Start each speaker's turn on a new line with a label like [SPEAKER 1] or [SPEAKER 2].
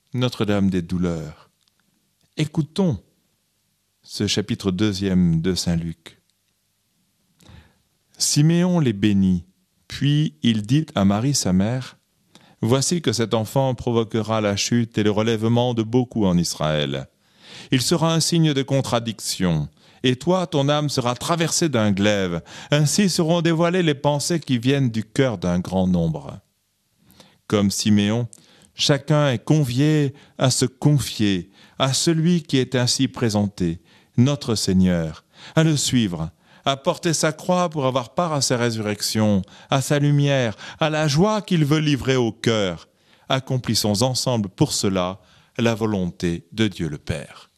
[SPEAKER 1] Notre-Dame des douleurs. Écoutons ce chapitre 2 de Saint Luc. Siméon les bénit, puis il dit à Marie sa mère, « Voici que cet enfant provoquera la chute et le relèvement de beaucoup en Israël. Il sera un signe de contradiction, et toi, ton âme sera traversée d'un glaive. Ainsi seront dévoilées les pensées qui viennent du cœur d'un grand nombre. » Comme Siméon, chacun est convié à se confier à celui qui est ainsi présenté, notre Seigneur, à le suivre, à porter sa croix pour avoir part à sa résurrection, à sa lumière, à la joie qu'il veut livrer au cœur. Accomplissons ensemble pour cela la volonté de Dieu le Père.